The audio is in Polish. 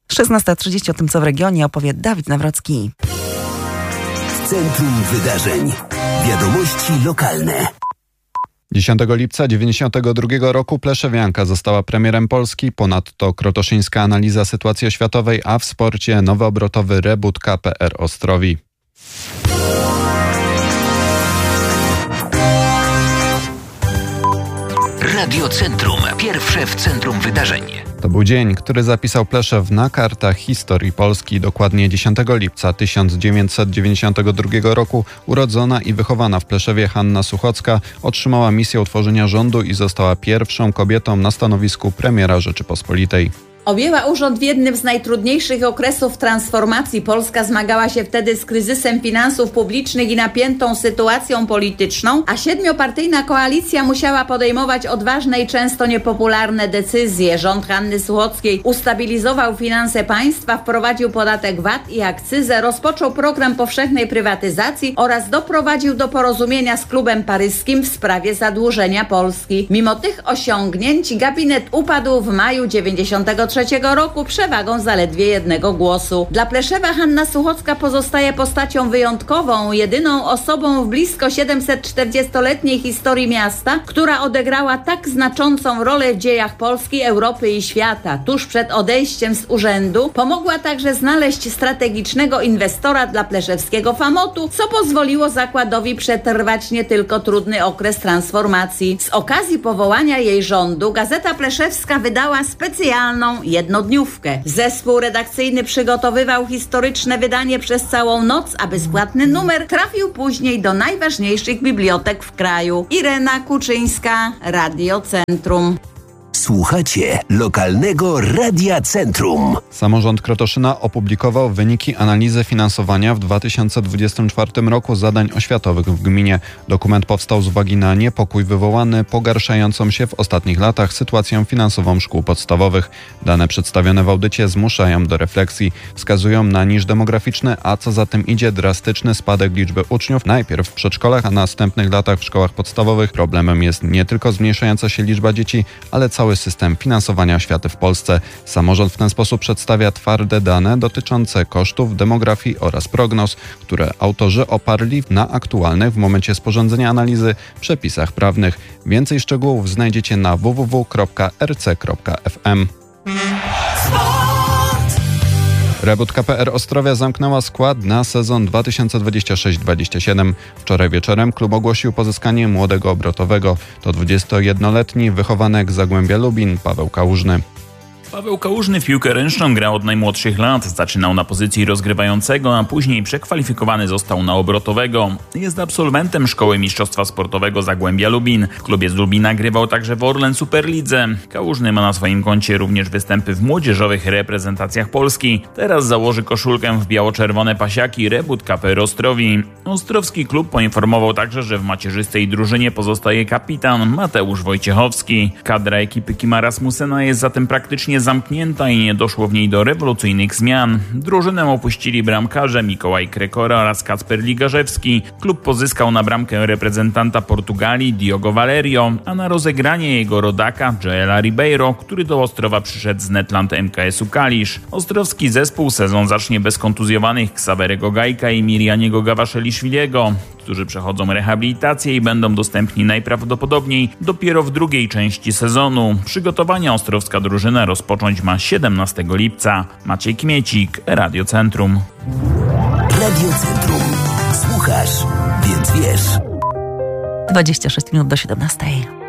16:30 o tym, co w regionie, opowie Dawid Nawrocki. Centrum Wydarzeń. Wiadomości lokalne. 10 lipca 1992 roku Pleszewianka została premierem Polski. Ponadto krotoszyńska analiza sytuacji oświatowej, a w sporcie nowoobrotowy rebut KPR Ostrowi. Radio Centrum. Pierwsze w centrum wydarzeń. To był dzień, który zapisał Pleszew na kartach historii Polski. Dokładnie 10 lipca 1992 roku urodzona i wychowana w Pleszewie Hanna Suchocka otrzymała misję utworzenia rządu i została pierwszą kobietą na stanowisku premiera Rzeczypospolitej. Objęła urząd w jednym z najtrudniejszych okresów transformacji. Polska zmagała się wtedy z kryzysem finansów publicznych i napiętą sytuacją polityczną, a 7-partyjna koalicja musiała podejmować odważne i często niepopularne decyzje. Rząd Hanny Suchockiej ustabilizował finanse państwa, wprowadził podatek VAT i akcyzę, rozpoczął program powszechnej prywatyzacji oraz doprowadził do porozumienia z klubem paryskim w sprawie zadłużenia Polski. Mimo tych osiągnięć gabinet upadł w maju 1993 roku przewagą zaledwie 1 głosu. Dla Pleszewa Hanna Suchocka pozostaje postacią wyjątkową, jedyną osobą w blisko 740-letniej historii miasta, która odegrała tak znaczącą rolę w dziejach Polski, Europy i świata. Tuż przed odejściem z urzędu pomogła także znaleźć strategicznego inwestora dla pleszewskiego Famotu, co pozwoliło zakładowi przetrwać nie tylko trudny okres transformacji. Z okazji powołania jej rządu Gazeta Pleszewska wydała specjalną jednodniówkę. Zespół redakcyjny przygotowywał historyczne wydanie przez całą noc, a bezpłatny numer trafił później do najważniejszych bibliotek w kraju. Irena Kuczyńska, Radio Centrum. Słuchacie lokalnego Radia Centrum. Samorząd Krotoszyna opublikował wyniki analizy finansowania w 2024 roku zadań oświatowych w gminie. Dokument powstał z uwagi na niepokój wywołany pogarszającą się w ostatnich latach sytuacją finansową szkół podstawowych. Dane przedstawione w audycie zmuszają do refleksji. Wskazują na niż demograficzny, a co za tym idzie drastyczny spadek liczby uczniów, najpierw w przedszkolach, a następnych latach w szkołach podstawowych. Problemem jest nie tylko zmniejszająca się liczba dzieci, ale cały system finansowania oświaty w Polsce. Samorząd w ten sposób przedstawia twarde dane dotyczące kosztów, demografii oraz prognoz, które autorzy oparli na aktualnych w momencie sporządzenia analizy przepisach prawnych. Więcej szczegółów znajdziecie na www.rc.fm. Rebut KPR Ostrowia zamknęła skład na sezon 2026-27. Wczoraj wieczorem klub ogłosił pozyskanie młodego obrotowego. To 21-letni wychowanek z Zagłębia Lubin, Paweł Kałużny. Paweł Kałużny w piłkę ręczną grał od najmłodszych lat. Zaczynał na pozycji rozgrywającego, a później przekwalifikowany został na obrotowego. Jest absolwentem Szkoły Mistrzostwa Sportowego Zagłębia Lubin. W klubie z Lubina grywał także w Orlen Superlidze. Kałużny ma na swoim koncie również występy w młodzieżowych reprezentacjach Polski. Teraz założy koszulkę w biało-czerwone pasiaki rebut KPR Ostrowi. Ostrowski klub poinformował także, że w macierzystej drużynie pozostaje kapitan Mateusz Wojciechowski. Kadra ekipy Kima Rasmussena jest zatem praktycznie zamknięta i nie doszło w niej do rewolucyjnych zmian. Drużynę opuścili bramkarze Mikołaj Krekora oraz Kacper Ligarzewski. Klub pozyskał na bramkę reprezentanta Portugalii Diogo Valerio, a na rozegranie jego rodaka Joela Ribeiro, który do Ostrowa przyszedł z Netland MKS-u Kalisz. Ostrowski zespół sezon zacznie bez kontuzjowanych Ksawerego Gajka i Mirianiego Gawaszeliszwiliego, którzy przechodzą rehabilitację i będą dostępni najprawdopodobniej dopiero w drugiej części sezonu. Przygotowania ostrowska drużyna rozpocząć ma 17 lipca. Maciej Kmiecik, Radio Centrum. Radio Centrum. Słuchasz, więc wiesz. 26 minut do 17.